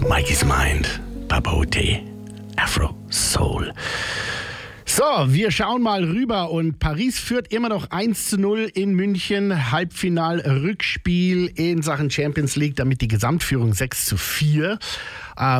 Mikey's Mind, Babote, Afro Soul. So, wir schauen mal rüber und Paris führt immer noch 1:0 in München. Halbfinal-Rückspiel in Sachen Champions League, damit die Gesamtführung 6:4.